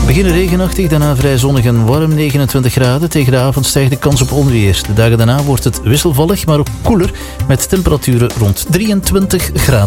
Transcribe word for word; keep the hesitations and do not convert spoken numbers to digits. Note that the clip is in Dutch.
Beginnen regenachtig, daarna vrij zonnig en warm, negenentwintig graden. Tegen de avond stijgt de kans op onweer. De dagen daarna wordt het wisselvallig, maar ook koeler, met temperaturen rond drieëntwintig graden.